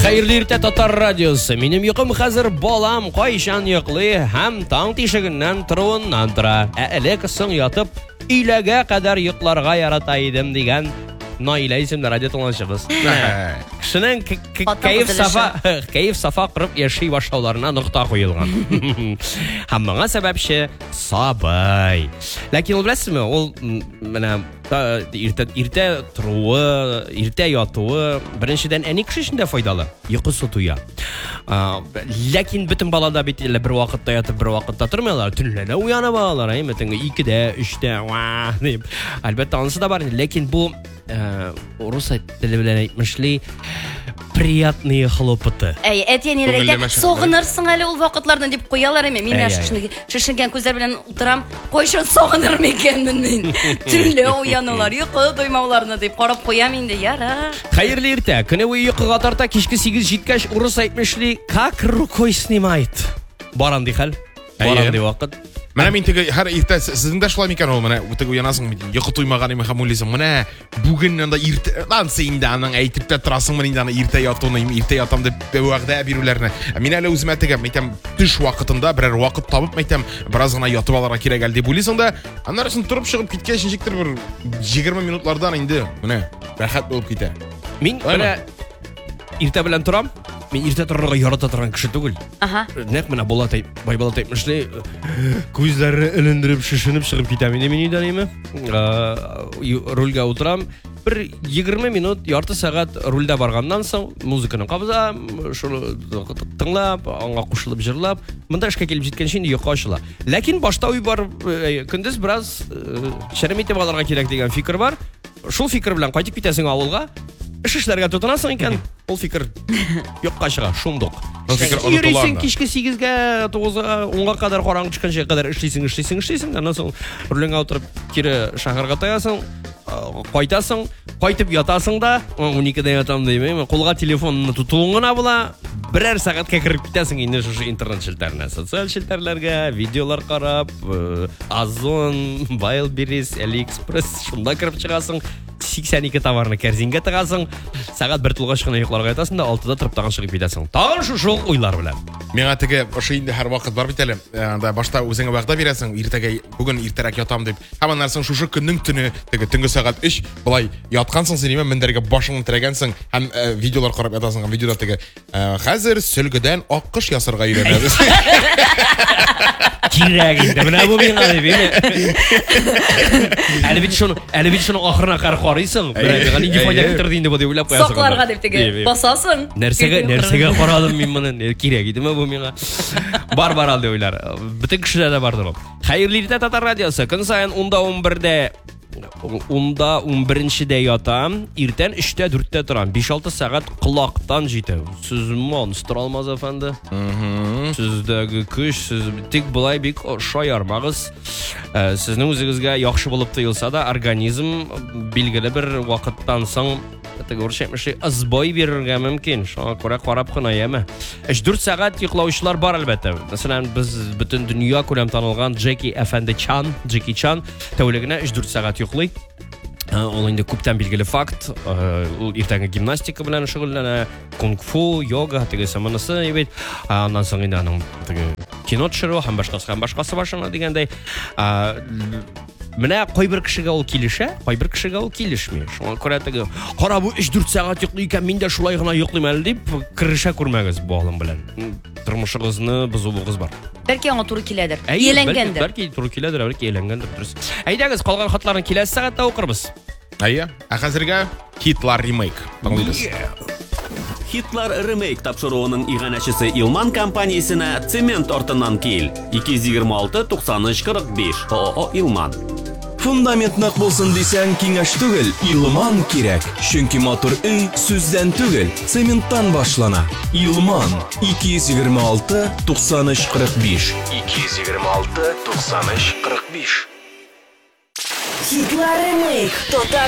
Xayrli irte Tatar radiosi. Menim yuqum hozir bolam qo'yshan yuqli ham tong tishigidan turundan tura. Elek so'ng yotib uylarga qadar yuqlarga yarataydim degan Noila ismli radio tinglovchimiz. Kishining kayf safa qurib yashay boshlovlarına nuqta qo'yilgan. Hammaga sababchi sabay. Lekin bilasizmi, ol mana irta turuvi, irta yotuvi birinchidan aniq kishida foydali. Uyqu tuya. Lekin butun balada bitlar bir vaqtda yotib, bir vaqtda turmaylar. Tunlarda uyanib olalar, aymatinga 2da, 3da, va deb. Albatta onsi da bor, lekin bu rus tili bilan aytmishli приятные хлопоты. Әтиәнеләргә согынырсың әле ул вакытлардан дип куялар әме. Мин шешенгән күзләр белән утырам. Койшын согыныр микәнмен мин. Төнлә уянулар, йокы туймауларны дип карап куям инде, яра. Хәерле иртә. Көне буе йокыга тарта, кичке 8 җиткәч урыс әйтмешли, как рукой снимает. Барам ди хәл. Барам ди вакыт. Менә мин теге һәр иртә сезнең дә шулай микән ул менә теге уянасың бит йокы туймаган име һәм уйлыйсың менә бүген анда иртә син дә аның әйтеп тә торасың инде аны иртә ятуны иртә ятам дип вәгъдә бирүләрне мин әле үземә теге әйтәм төш вакытында берәр вакыт табып әйтәм бераз гына ятып алырга кирәк әле дип уйлыйсың да аннары син турып чыгып киткәч ничектер бер 20 минутлардан инде менә рәхәт булып китә. Мин менә иртә белән торам. Мин иртә торырга ярата торган кеше түгел. Нәкъ менә Болатай, Байбалатай әйтмешли, күзләре элендереп шешенеп чыгып китәм инде мин идәнеме? Рульга утырам. Bir 20 minut, yarты сәгать рульдә барганнан соң музыканы кабызам, шуны тыңлап, аңа кушылып җырлап, монда эшкә килеп җиткәнче инде йокы ачыла. Ләкин башта уй бар, көндез бераз шәрәмитеп алырга кирәк дигән фикер бар. Шул фикер белән кайтып китәсең авылга. Эш эшләргә тотынасың икән, ул фикер юкка чыга, шундук. Ул фикер онытылган. Кичке 8-гә, 9-га, 10-га кадәр караңгы төшкәнчә кадәр эшлисең, аннан соң рулеңа утырып кире шәһәргә таясың, кайтасың, кайтып ятасың да, 12-дә ятам димме, кулга телефонны тутуың гына була, берәр сәгатькә кирип китәсең инде шушы интернет челтәренә, социаль челтәрләргә, видеолар карап, Озон, Wildberries, AliExpress, шунда кирип чыгасың. 82 товарны кәрзингә тыгасың, сәгать 1 тулгач кына йокларга ятасың да 6-да торып тагын чыгып китәсең. Тагын шушы уйлар белән. Миңа теге ошо инде һәр вакыт бар бит әле. Анда башта үзеңә вәгъдә бирәсең, иртәгә бүген иртәрәк ятам дип. Һәм аннан соң шушы көннең төне, теге төнге сәгать 3 булай яткансың син имә мендәргә башыңны терәгәнсең һәм видеолар карап ятасың. Видеода теге хәзер сөлгедән аккыш ясарга өйрәнәбез. Кирәк инде менә бу миңа дип. Әле бит шуны ахырына карыйсың. Берәр нинди файда китерде инде бу дип уйлап куясың. Сакларга дип теге басасың. Нәрсәгә карадым мин моны? Кирәк идеме бу миңа? Бар алды уйлар. Бүтән кешеләр дә бардыр ул. Хәерле иртә Татар радиосы. Көн саен 10-11-дә 11-дә ятам, иртән 3-тә 4-тә торам. 5-6 сәгать колактан җитә. Сез монстр алмаз әфәнде. Сездәге көч, сез тик булай бик шаярмагыз. Сезнең үзегезгә яхшы булып тоелса да, организм билгеле бер вакыттан соң тәгәршәмеши азбой бирергә мөмкин. Шуңа күрә карап кына яме. 3-4 сәгать йоклаучылар бар әлбәттә. Мәсәлән, без бөтен дөнья күләм танылган Джеки Чан тәүлегенә 3-4 сәгать йоклый. Ул инде күптән билгеле факт. Ул иртәнге гимнастика белән шөгыльләнә, кунг-фу, йога, теге саманасы бит. Аннан соң инде аның теге кино төшерү һәм башкасы башына дигәндәй. Менә кайбер кешегә ул килешә, кайбер кешегә ул килешми. Шуңа күрә теге кара бу 3-4 сәгать йоклый икән, мин дә шулай гына йоклыйм әле дип кирешә күрмәгез бу алым белән. Тормышыгызны бозуыгыз бар. Бәлки аңа туры киләдер. Иеләнгәндер. Бәлки туры киләдер, бәлки иеләнгәндер, дөрес. Әйдәгез, калган хатларны киләсе сәгатьтә укырбыз. Әйе. Хәзергә Хитлар ремейк. Тыңлыйбыз. Хитлар ремейк тапшыруының иганәчесе Илман компаниясенә цемент артыннан кил. 226-93-45. ООО Илман. Фундамент нык булсын дисәң, киңәш түгел, Илман кирәк. Чөнки матур өй сүздән түгел, цементтан башлана. Илман 226-93-45. 226-93-45. Хитлар ремейк. Татар